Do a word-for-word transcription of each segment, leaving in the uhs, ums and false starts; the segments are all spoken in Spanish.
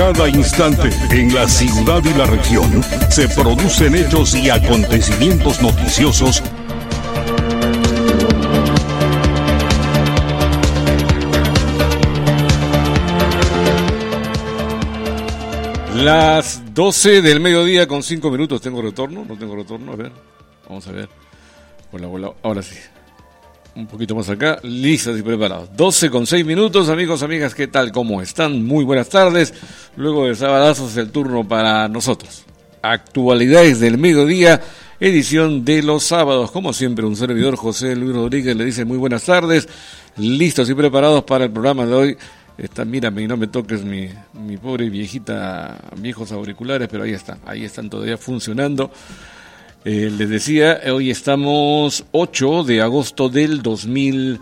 cada instante, en la ciudad y la región, se producen hechos y acontecimientos noticiosos Las doce del mediodía con cinco minutos. ¿Tengo retorno? ¿No tengo retorno? A ver, vamos a ver. Hola, hola, ahora sí. Un poquito más acá, listos y preparados. doce con seis minutos, amigos, amigas, ¿qué tal? ¿Cómo están? Muy buenas tardes. Luego de sabadazos, el turno para nosotros. Actualidades del mediodía, edición de los sábados. Como siempre, un servidor, José Luis Rodríguez, le dice muy buenas tardes. Listos y preparados para el programa de hoy. Está, mírame y no me toques mi, mi pobre viejita, viejos auriculares, pero ahí están, ahí están todavía funcionando. Eh, les decía, hoy estamos ocho de agosto del dos mil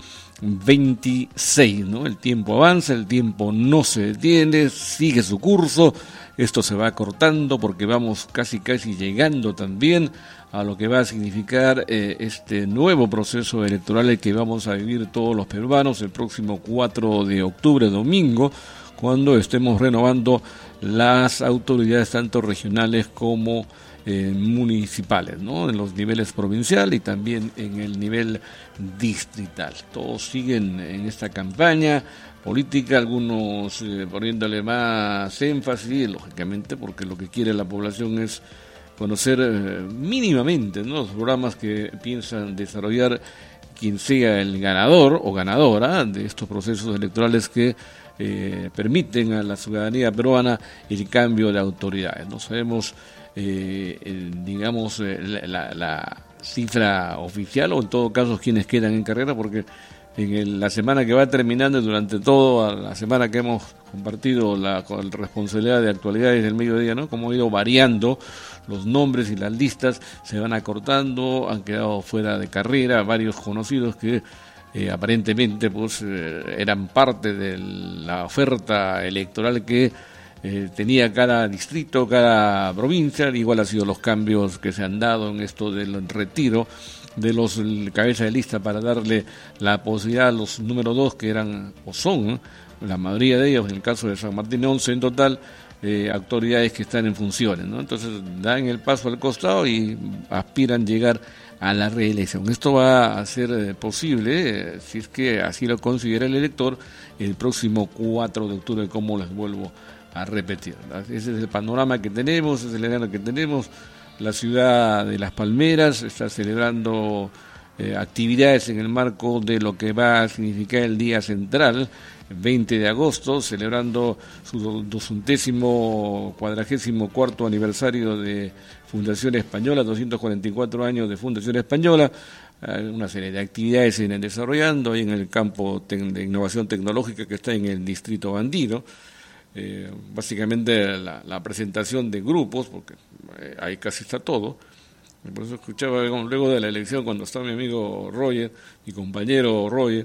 veintiséis, ¿no? El tiempo avanza, el tiempo no se detiene, sigue su curso, esto se va cortando porque vamos casi casi llegando también a lo que va a significar eh, este nuevo proceso electoral que vamos a vivir todos los peruanos el próximo cuatro de octubre, domingo, cuando estemos renovando las autoridades tanto regionales como eh, municipales, ¿no? En los niveles provincial y también en el nivel distrital. Todos siguen en esta campaña política, algunos eh, poniéndole más énfasis, lógicamente, porque lo que quiere la población es conocer eh, mínimamente, ¿no?, los programas que piensan desarrollar quien sea el ganador o ganadora de estos procesos electorales que eh, permiten a la ciudadanía peruana el cambio de autoridades. No sabemos, eh, el, digamos, eh, la, la, la cifra oficial o en todo caso quienes quedan en carrera, porque en el, la semana que va terminando y durante toda la semana que hemos compartido la, la responsabilidad de actualidades del mediodía, ¿no?, como ha ido variando los nombres y las listas, se van acortando, han quedado fuera de carrera varios conocidos que eh, aparentemente pues eh, eran parte de la oferta electoral que eh, tenía cada distrito, cada provincia. Igual han sido los cambios que se han dado en esto del retiro de los cabezas de lista para darle la posibilidad a los número dos, que eran o son, ¿no?, la mayoría de ellos, en el caso de San Martín, once en total, eh, autoridades que están en funciones, ¿no? Entonces dan el paso al costado y aspiran llegar a la reelección. Esto va a ser eh, posible, eh, si es que así lo considera el elector, el próximo cuatro de octubre, como les vuelvo a repetir. Ese es el panorama que tenemos, ese es el escenario que tenemos. La ciudad de Las Palmeras está celebrando eh, actividades en el marco de lo que va a significar el Día Central, veinte de agosto, celebrando su doscientésimo cuadragésimo cuarto aniversario de Fundación Española, doscientos cuarenta y cuatro años de Fundación Española. Eh, una serie de actividades se vienen desarrollando ahí en el campo de innovación tecnológica que está en el distrito Bandido. Eh, básicamente la, la presentación de grupos, porque eh, ahí casi está todo. Por eso escuchaba luego de la elección, cuando estaba mi amigo Roger, mi compañero Roger,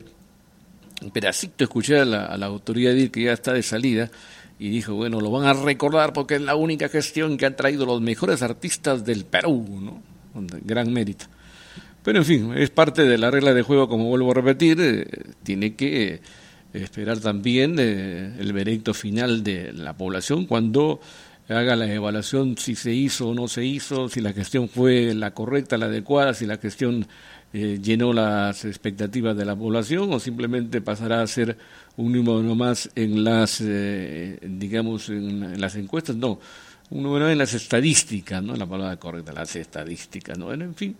un pedacito escuché a la, a la autoridad de que ya está de salida, y dijo, bueno, lo van a recordar porque es la única gestión que han traído los mejores artistas del Perú, ¿no? Gran mérito. Pero en fin, es parte de la regla de juego, como vuelvo a repetir, eh, tiene que eh, esperar también eh, el veredicto final de la población cuando haga la evaluación si se hizo o no se hizo, si la gestión fue la correcta, la adecuada, si la gestión eh, llenó las expectativas de la población o simplemente pasará a ser un número más en las, eh, digamos, en, en las encuestas. No, un número en las estadísticas, no la palabra correcta, las estadísticas, ¿no? Bueno, en fin.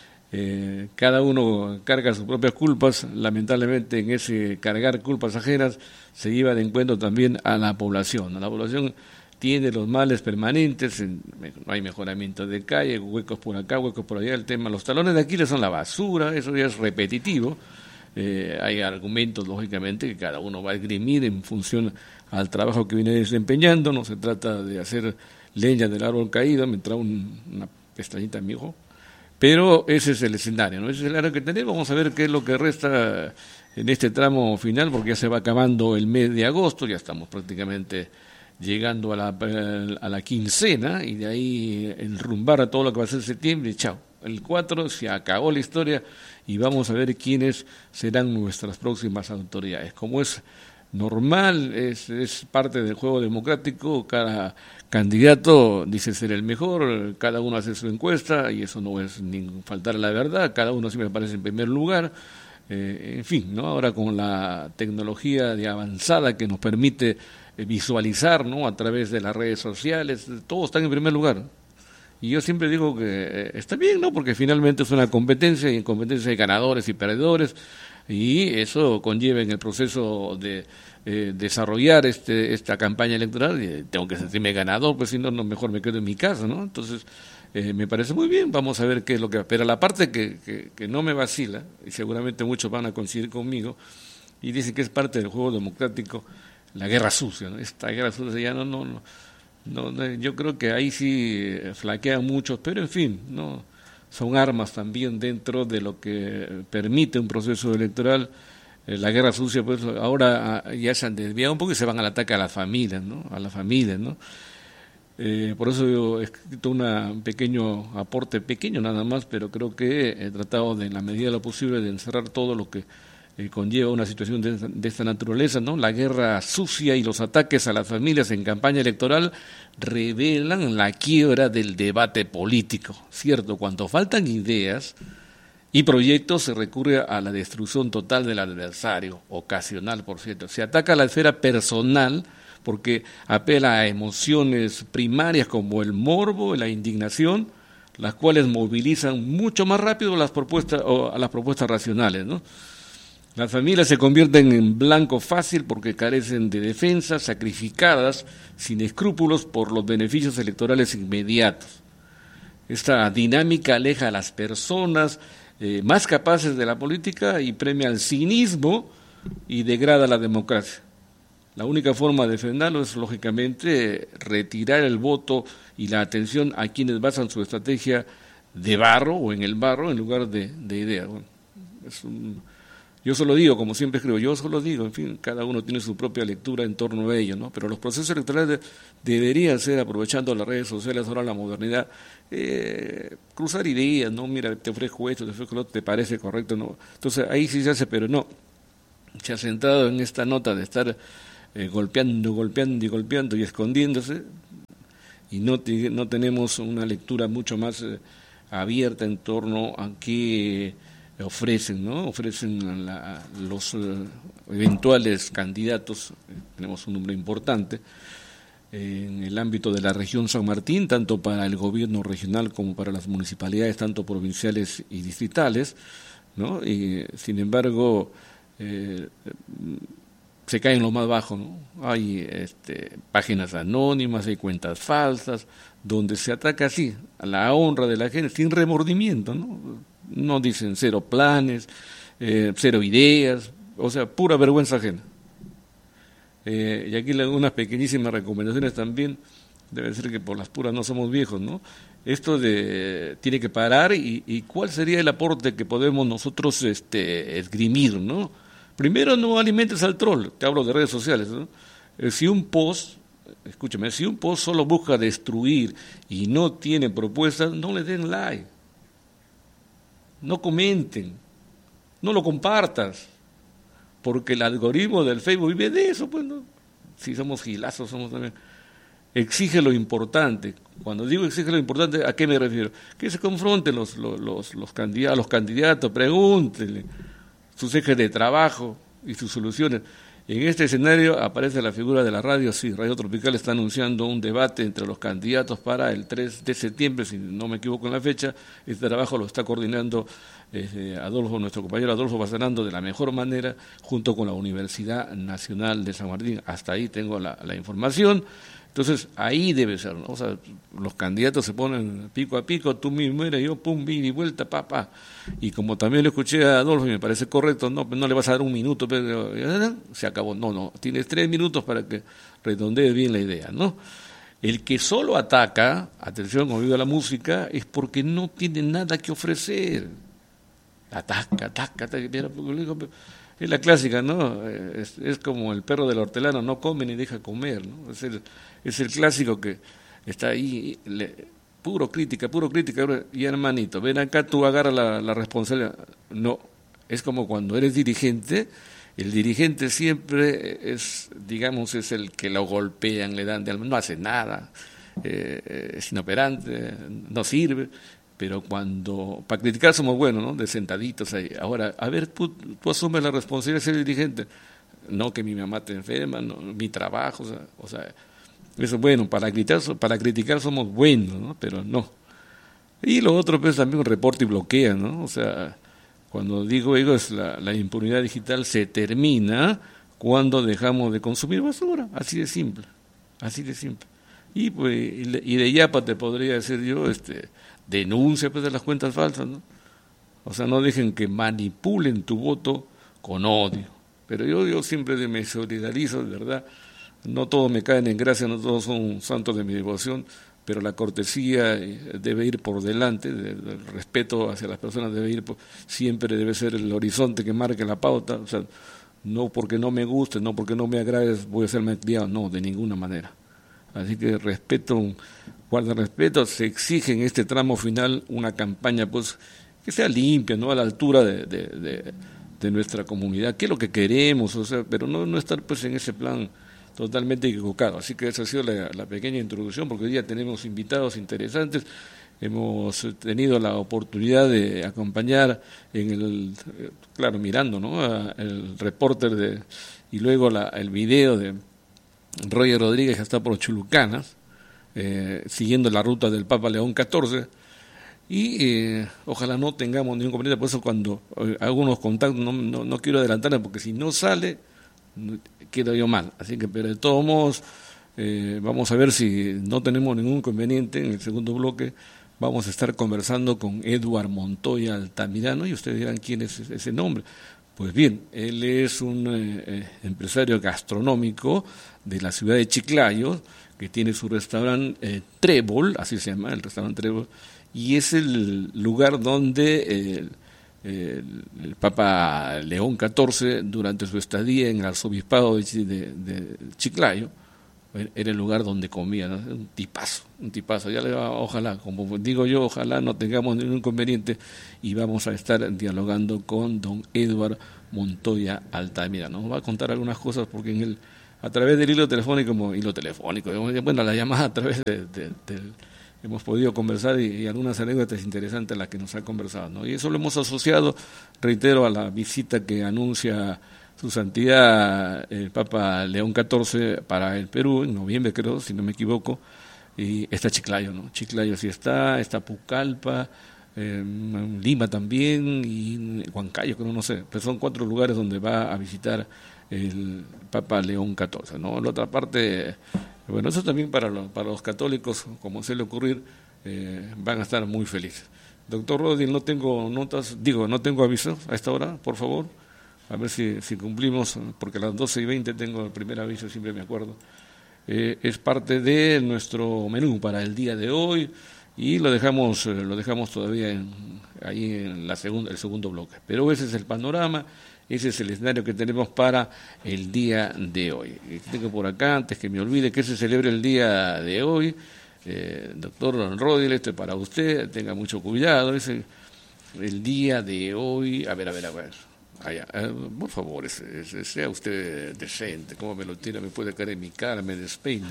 Eh, cada uno carga sus propias culpas. Lamentablemente en ese cargar culpas ajenas se lleva de encuentro también a la población. A la población tiene los males permanentes, no hay mejoramiento de calle, huecos por acá, huecos por allá. El tema, los talones de Aquiles son la basura, eso ya es repetitivo. Eh, hay argumentos, lógicamente, que cada uno va a esgrimir en función al trabajo que viene desempeñando. No se trata de hacer leña del árbol caído, me trae un, una pestañita en mi ojo. Pero ese es el escenario, ¿no? Ese es el escenario que tenemos. Vamos a ver qué es lo que resta en este tramo final, porque ya se va acabando el mes de agosto, ya estamos prácticamente llegando a la, a la quincena, y de ahí enrumbar a todo lo que va a ser septiembre, y chao. El cuatro se acabó la historia y vamos a ver quiénes serán nuestras próximas autoridades. Como es normal, es, es parte del juego democrático, cada candidato dice ser el mejor, cada uno hace su encuesta y eso no es ni faltar a la verdad, cada uno siempre aparece en primer lugar, eh, en fin, ¿no? Ahora con la tecnología de avanzada que nos permite eh, visualizar, ¿no? A través de las redes sociales, todos están en primer lugar. Y yo siempre digo que eh, está bien, ¿no? Porque finalmente es una competencia y en competencia hay ganadores y perdedores y eso conlleva en el proceso de eh, desarrollar este esta campaña electoral, y tengo que sentirme ganador, pues si no, no mejor me quedo en mi casa, ¿no? Entonces, eh, me parece muy bien, vamos a ver qué es lo que... Pero la parte que, que, que no me vacila, y seguramente muchos van a coincidir conmigo, y dicen que es parte del juego democrático, la guerra sucia, ¿no? Esta guerra sucia ya no... no, no No, no, yo creo que ahí sí flaquean muchos, pero en fin, no son armas también dentro de lo que permite un proceso electoral. Eh, la guerra sucia, pues ahora ah, ya se han desviado un poco y se van al ataque a las familias, ¿no? A las familias, ¿no? Eh, por eso yo he escrito una, un pequeño aporte, pequeño nada más, pero creo que he tratado de, en la medida de lo posible, de encerrar todo lo que Eh, conlleva una situación de, de esta naturaleza, ¿no? La guerra sucia y los ataques a las familias en campaña electoral revelan la quiebra del debate político, ¿cierto? Cuando faltan ideas y proyectos se recurre a la destrucción total del adversario, ocasional, por cierto. Se ataca a la esfera personal porque apela a emociones primarias como el morbo y la indignación, las cuales movilizan mucho más rápido las propuestas o a las propuestas racionales, ¿no? Las familias se convierten en blanco fácil porque carecen de defensa, sacrificadas sin escrúpulos por los beneficios electorales inmediatos. Esta dinámica aleja a las personas eh, más capaces de la política y premia el cinismo y degrada la democracia. La única forma de frenarlo es, lógicamente, retirar el voto y la atención a quienes basan su estrategia de barro o en el barro en lugar de, de ideas. Bueno, es un... Yo solo digo, como siempre escribo, yo solo digo, en fin, cada uno tiene su propia lectura en torno a ello, ¿no? Pero los procesos electorales de, deberían ser, aprovechando las redes sociales, ahora la modernidad, eh, cruzar ideas, ¿no? Mira, te ofrezco esto, te ofrezco lo otro, ¿te parece correcto? No. Entonces, ahí sí se hace, pero no. Se ha sentado en esta nota de estar eh, golpeando, golpeando y golpeando y escondiéndose, y no, te, no tenemos una lectura mucho más eh, abierta en torno a qué... ofrecen, ¿no? Ofrecen la, los uh, eventuales candidatos, tenemos un número importante, eh, en el ámbito de la región San Martín, tanto para el gobierno regional como para las municipalidades, tanto provinciales y distritales, ¿no? Y, sin embargo, eh, se caen lo más bajo, ¿no? Hay este, páginas anónimas, hay cuentas falsas, donde se ataca así, a la honra de la gente, sin remordimiento, ¿no? No dicen cero planes, eh, cero ideas, o sea, pura vergüenza ajena. Eh, y aquí le doy unas pequeñísimas recomendaciones también, debe ser que por las puras no somos viejos, ¿no? Esto de tiene que parar y, y cuál sería el aporte que podemos nosotros este, esgrimir, ¿no? Primero, no alimentes al troll, te hablo de redes sociales, ¿no? Eh, si un post, escúchame, si un post solo busca destruir y no tiene propuestas, no le den like. No comenten, no lo compartas, porque el algoritmo del Facebook vive de eso, pues, ¿no? Si somos gilazos, somos también. Exige lo importante. Cuando digo exige lo importante, ¿a qué me refiero? Que se confronten los, los, los, los, candidatos, los candidatos, pregúntenle sus ejes de trabajo y sus soluciones. En este escenario aparece la figura de la radio, sí, Radio Tropical está anunciando un debate entre los candidatos para el tres de septiembre, si no me equivoco en la fecha. Este trabajo lo está coordinando eh, Adolfo, nuestro compañero Adolfo Bazanando, de la mejor manera, junto con la Universidad Nacional de San Martín. Hasta ahí tengo la, la información. Entonces, ahí debe ser, ¿no? O sea, los candidatos se ponen pico a pico, tú mismo eres, yo, pum, vi y vuelta, pa, pa. Y como también lo escuché a Adolfo y me parece correcto, no, no le vas a dar un minuto, pero se acabó. No, no, tienes tres minutos para que redondees bien la idea, ¿no? El que solo ataca, atención, oído a la música, es porque no tiene nada que ofrecer. Ataca, ataca, ataca. Es la clásica, ¿no? Es, es como el perro del hortelano, no come ni deja comer, ¿no? Es el, es el clásico que está ahí, le, puro crítica, puro crítica. Y hermanito, ven acá, tú agarra la, la responsabilidad. No, es como cuando eres dirigente el dirigente siempre es, digamos, es el que lo golpean, le dan, de, no hace nada, eh, es inoperante, no sirve, pero cuando, para criticar somos buenos, ¿no? De sentaditos ahí. Ahora, a ver, tú, tú asumes la responsabilidad de ser dirigente. No que mi mamá te enferma, no, mi trabajo, o sea, o sea, eso es bueno, para criticar, para criticar somos buenos, ¿no? Pero no. Y lo otro, pues también un reporte y bloquea, ¿no? O sea, cuando digo digo es la, la impunidad digital se termina cuando dejamos de consumir basura, así de simple, así de simple. Y pues y de Yapa te podría decir yo, este, denuncia pues de las cuentas falsas, ¿no? O sea, no dejen que manipulen tu voto con odio. Pero yo, yo siempre me solidarizo, de verdad. No todos me caen en gracia, no todos son santos de mi devoción, pero la cortesía debe ir por delante, el respeto hacia las personas debe ir, por, siempre debe ser el horizonte que marque la pauta. O sea, no porque no me guste, no porque no me agrades, voy a ser malcriado, no, de ninguna manera. Así que respeto, guarda respeto, se exige en este tramo final una campaña pues que sea limpia, no a la altura de, de, de, de nuestra comunidad, que es lo que queremos, o sea, pero no, no estar pues en ese plan totalmente equivocado. Así que esa ha sido la, la pequeña introducción, porque hoy día tenemos invitados interesantes. Hemos tenido la oportunidad de acompañar en el, claro, mirando, ¿no? A el reporter de, y luego la, el video de Roger Rodríguez, que está por Chulucanas, eh, siguiendo la ruta del Papa León catorce, y eh, ojalá no tengamos ningún inconveniente. Por eso cuando eh, hago unos contactos no, no, no quiero adelantarme, porque si no sale quedo yo mal. Así que, pero de todos modos, eh, vamos a ver si no tenemos ningún inconveniente. En el segundo bloque vamos a estar conversando con Edward Montoya Altamirano, y ustedes dirán quién es ese nombre. Pues bien, él es un eh, empresario gastronómico de la ciudad de Chiclayo, que tiene su restaurante eh, Trébol, así se llama, el restaurante Trébol, y es el lugar donde eh, el, el Papa León catorce, durante su estadía en el arzobispado de, de, de Chiclayo, era el lugar donde comía, ¿no? Un tipazo, un tipazo. Ya le va, ojalá, como digo yo, ojalá no tengamos ningún inconveniente, y vamos a estar dialogando con don Edward Montoya Altamirano. Nos va a contar algunas cosas, porque en el, a través del hilo telefónico, como hilo telefónico, bueno, la llamada a través de, de, de hemos podido conversar, y, y algunas anécdotas interesantes las que nos ha conversado, ¿no? Y eso lo hemos asociado, reitero, a la visita que anuncia Su Santidad el Papa León catorce para el Perú, en noviembre creo, si no me equivoco, y está Chiclayo, ¿no? Chiclayo sí está, está Pucallpa, eh, Lima también, y Huancayo, creo, no sé, pero son cuatro lugares donde va a visitar el Papa León catorce, ¿no? La otra parte, bueno, eso también para los, para los católicos, como suele ocurrir, eh, van a estar muy felices. Doctor Rodríguez, no tengo notas, digo, no tengo avisos a esta hora, por favor. A ver si, si cumplimos, porque a las doce y veinte tengo el primer aviso, siempre me acuerdo. Eh, es parte de nuestro menú para el día de hoy, y lo dejamos eh, lo dejamos todavía en, ahí en la segunda, el segundo bloque. Pero ese es el panorama, ese es el escenario que tenemos para el día de hoy. Tengo por acá, antes que me olvide, que se celebre el día de hoy. Eh, doctor Rodríguez, esto es para usted, tenga mucho cuidado. Es el, el día de hoy, a ver, a ver, a ver. Allá, eh, por favor, ese, ese, sea usted decente, como me lo tira, me puede caer en mi cara, me despeina.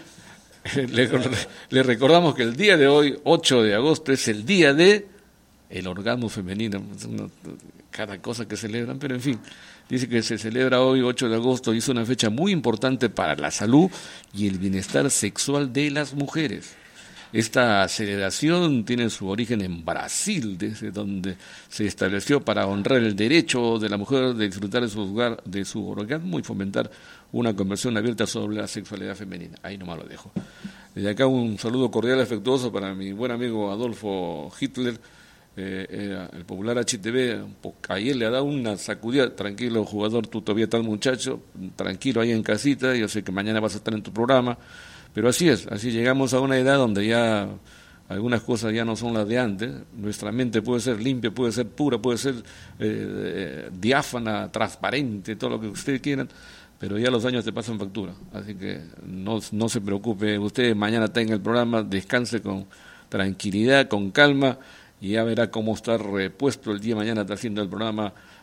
le, le recordamos que el día de hoy, ocho de agosto, es el día de el orgasmo femenino. Es una, cada cosa que celebran, pero en fin, dice que se celebra hoy, ocho de agosto, y es una fecha muy importante para la salud y el bienestar sexual de las mujeres. Esta celebración tiene su origen en Brasil, desde donde se estableció para honrar el derecho de la mujer de disfrutar de su, lugar, de su orgasmo y fomentar una conversación abierta sobre la sexualidad femenina. Ahí nomás lo dejo. Desde acá un saludo cordial y afectuoso para mi buen amigo Adolfo Hitler, eh, el popular H T V. Ayer le ha dado una sacudida. Tranquilo, jugador, tú todavía estás muchacho, tranquilo ahí en casita, yo sé que mañana vas a estar en tu programa. Pero así es, así llegamos a una edad donde ya algunas cosas ya no son las de antes. Nuestra mente puede ser limpia, puede ser pura, puede ser eh, diáfana, transparente, todo lo que ustedes quieran, pero ya los años te pasan factura. Así que no, no se preocupe, usted mañana tenga el programa, descanse con tranquilidad, con calma, y ya verá cómo está repuesto el día de mañana, está haciendo el programa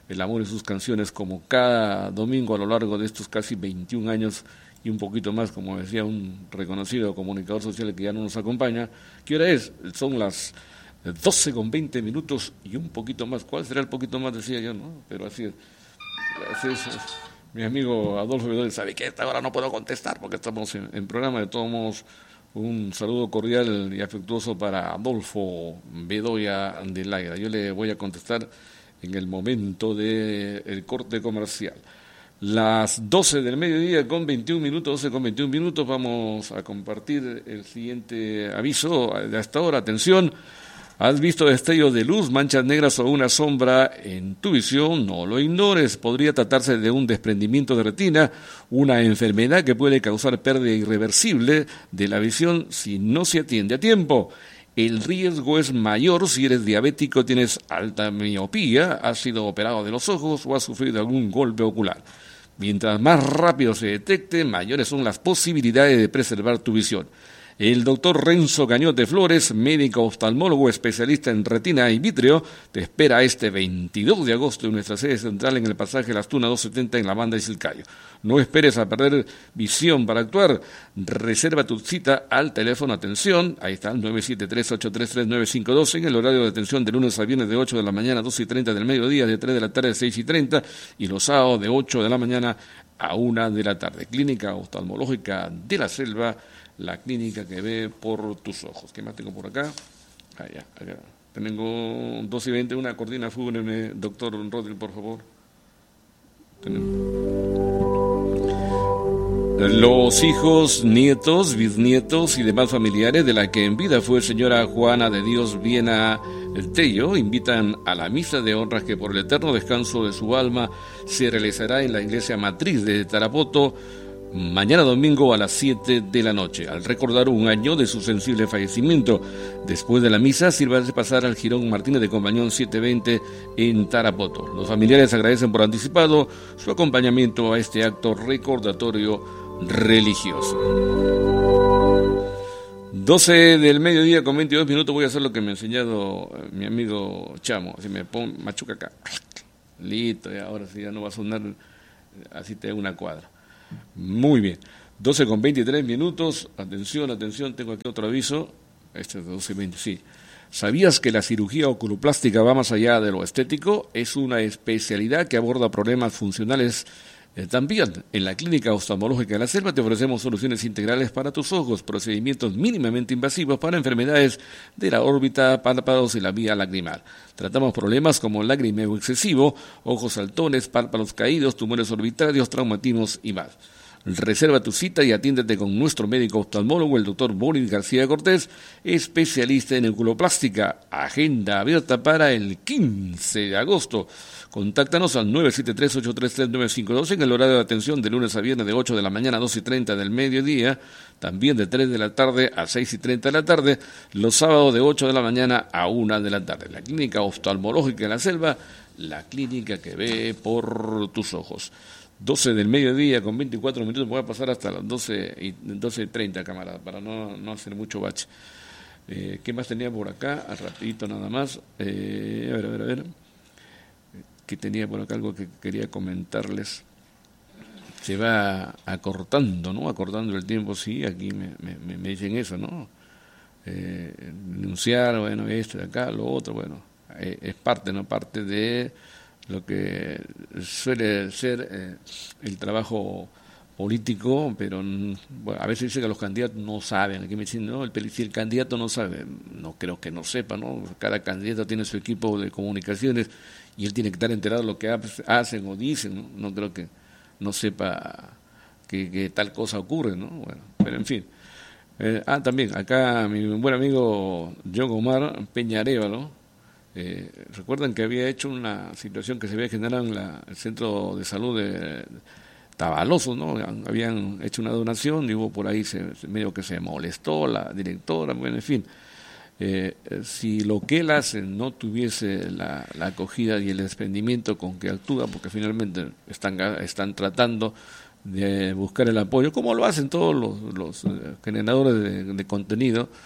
el amor y sus canciones, como cada domingo a lo largo de estos casi veintiún años y un poquito más, como decía un reconocido comunicador social que ya no nos acompaña. ¿Qué hora es? Son las doce con veinte minutos y un poquito más. ¿Cuál será el poquito más? Decía yo, ¿no? Pero así es. Así es. Mi amigo Adolfo Bedoya sabe que a esta hora no puedo contestar porque estamos en, en programa. De todos modos, un saludo cordial y afectuoso para Adolfo Bedoya de Laira. Yo le voy a contestar en el momento del corte comercial. Las doce del mediodía con veintiún minutos, doce con veintiún minutos, vamos a compartir el siguiente aviso de hasta ahora. Atención, ¿has visto destellos de luz, manchas negras o una sombra en tu visión? No lo ignores, podría tratarse de un desprendimiento de retina, una enfermedad que puede causar pérdida irreversible de la visión si no se atiende a tiempo. El riesgo es mayor si eres diabético, tienes alta miopía, has sido operado de los ojos o has sufrido algún golpe ocular. Mientras más rápido se detecte, mayores son las posibilidades de preservar tu visión. El doctor Renzo Cañote Flores, médico oftalmólogo especialista en retina y vítreo, te espera este veintidós de agosto en nuestra sede central en el pasaje Las Tunas doscientos setenta en la banda de Chilcayo. No esperes a perder visión para actuar. Reserva tu cita al teléfono, atención, ahí está, nueve siete tres, ocho tres tres, nueve cinco dos, en el horario de atención de lunes a viernes de ocho de la mañana a doce y treinta del mediodía, de tres de la tarde a seis y treinta, y los sábados de ocho de la mañana a una de la tarde. Clínica Oftalmológica de la Selva, la clínica que ve por tus ojos. ¿Qué más tengo por acá? Ah, ya, acá. Tengo dos y veinte, una cortina fúnebre, doctor Rodri, por favor. Tenemos los hijos, nietos, bisnietos y demás familiares de la que en vida fue señora Juana de Dios Viena el Tello invitan a la misa de honras que por el eterno descanso de su alma se realizará en la iglesia matriz de Tarapoto mañana domingo a las siete de la noche, al recordar un año de su sensible fallecimiento. Después de la misa, sírvase pasar al Girón Martínez de Compañón setecientos veinte en Tarapoto. Los familiares agradecen por anticipado su acompañamiento a este acto recordatorio religioso. doce del mediodía con veintidós minutos, voy a hacer lo que me ha enseñado mi amigo Chamo. Si me pongo machuca acá, listo, y ahora sí ya no va a sonar, así te da una cuadra. Muy bien, doce con veintitrés minutos, atención, atención, tengo aquí otro aviso, este es doce veinte, sí. ¿Sabías que la cirugía oculoplástica va más allá de lo estético? Es una especialidad que aborda problemas funcionales eh, también. En la Clínica Oftalmológica de la Selva te ofrecemos soluciones integrales para tus ojos, procedimientos mínimamente invasivos para enfermedades de la órbita, párpados y la vía lagrimal. Tratamos problemas como lagrimeo excesivo, ojos saltones, párpados caídos, tumores orbitarios, traumatismos y más. Reserva tu cita y atiéndete con nuestro médico oftalmólogo, el doctor Boris García Cortés, especialista en oculoplástica. Agenda abierta para el quince de agosto. Contáctanos al nueve siete tres, ocho tres tres, nueve cinco dos en el horario de atención de lunes a viernes de ocho de la mañana a doce y treinta del mediodía, también de tres de la tarde a seis y treinta de la tarde, los sábados de ocho de la mañana a una de la tarde. La Clínica Oftalmológica de la Selva, la clínica que ve por tus ojos. doce del mediodía con veinticuatro minutos, voy a pasar hasta las doce y treinta, camarada, para no, no hacer mucho bache. Eh, ¿Qué más tenía por acá? A rapidito nada más. Eh, a ver, a ver, a ver. Que tenía por acá algo que quería comentarles. Se va acortando, ¿no? Acortando el tiempo, sí, aquí me, me, me dicen eso, ¿no? Eh, denunciar, bueno, esto de acá, lo otro, bueno, eh, es parte, ¿no? Parte de lo que suele ser eh, el trabajo político, pero bueno, a veces dice que los candidatos no saben. Aquí me dicen, no, el, si el candidato no sabe, no creo que no sepa, ¿no? Cada candidato tiene su equipo de comunicaciones y él tiene que estar enterado de lo que hacen o dicen, ¿no? No creo que no sepa que, que tal cosa ocurre, ¿no? Bueno, pero en fin. Eh, ah, también, acá mi buen amigo John Omar Peñarévalo, eh, recuerdan que había hecho una situación que se había generado en la, el centro de salud de Tabaloso, ¿no? Habían hecho una donación y hubo por ahí, se, medio que se molestó la directora, bueno, en fin. Eh, si lo que él hace no tuviese la, la acogida y el desprendimiento con que actúa, porque finalmente están, están tratando de buscar el apoyo, como lo hacen todos los, los generadores de, de contenido,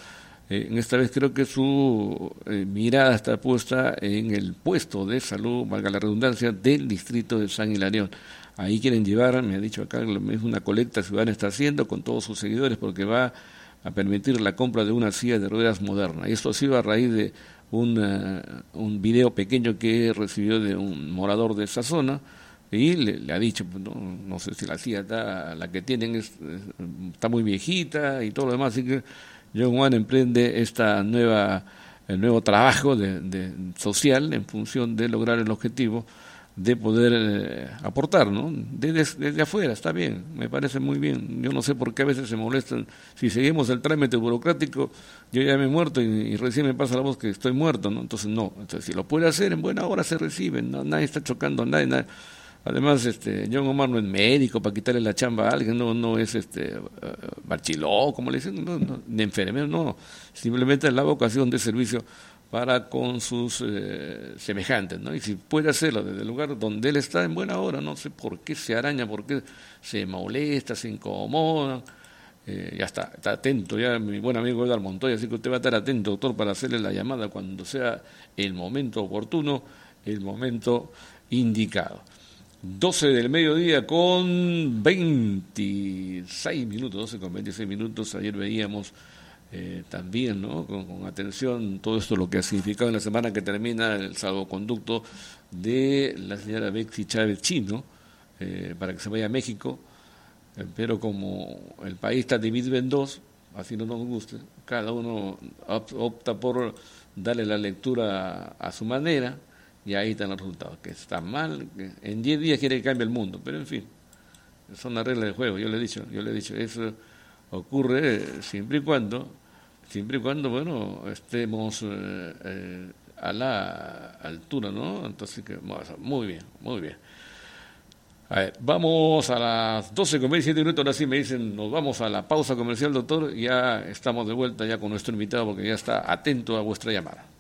Eh, en esta vez creo que su eh, mirada está puesta en el puesto de salud, valga la redundancia, del distrito de San Hilarión. Ahí quieren llevar, me ha dicho acá, es una colecta ciudadana está haciendo con todos sus seguidores porque va a permitir la compra de una silla de ruedas moderna. Y esto ha sido a raíz de un, uh, un video pequeño que recibió de un morador de esa zona y le, le ha dicho, no, no sé si la silla está, la que tienen es, está muy viejita y todo lo demás, así que John Juan emprende esta nueva, el nuevo trabajo de, de social en función de lograr el objetivo de poder eh, aportar, ¿no? Desde, desde afuera, está bien, me parece muy bien. Yo no sé por qué a veces se molestan. Si seguimos el trámite burocrático, yo ya me he muerto y, y recién me pasa la voz que estoy muerto, ¿no? Entonces, no. Entonces, si lo puede hacer, en buena hora se recibe, no, nadie está chocando a nadie, nadie. Además, este, John Omar no es médico para quitarle la chamba a alguien, no, no es este uh, bachiló, como le dicen, no, no, de enfermero, no. Simplemente es la vocación de servicio para con sus eh, semejantes, ¿no? Y si puede hacerlo desde el lugar donde él está en buena hora, no sé por qué se araña, por qué se molesta, se incomoda, eh, ya está, está atento, ya mi buen amigo Edgar Montoya, así que usted va a estar atento, doctor, para hacerle la llamada cuando sea el momento oportuno, el momento indicado. doce del mediodía con veintiséis minutos, doce con veintiséis minutos, ayer veíamos Eh, también, ¿no? Con, con atención todo esto lo que ha significado en la semana que termina el salvoconducto de la señora Betsy Chávez Chino eh, para que se vaya a México, eh, pero como el país está dividido en dos, así no nos guste, cada uno opta por darle la lectura a, a su manera y ahí están los resultados, que está mal, que en diez días quiere que cambie el mundo, pero en fin, son las reglas del juego, yo le he dicho, yo le he dicho, eso ocurre siempre y cuando, siempre y cuando, bueno, estemos eh, eh, a la altura, ¿no? Entonces, que, muy bien, muy bien. A ver, vamos a las doce con veintisiete minutos, ahora sí me dicen, nos vamos a la pausa comercial, doctor, y ya estamos de vuelta ya con nuestro invitado porque ya está atento a vuestra llamada.